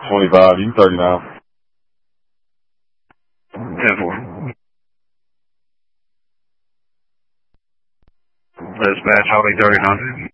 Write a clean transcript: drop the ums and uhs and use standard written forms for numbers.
25, you can 30 now. 10-4. Dispatch, I'll be 3000.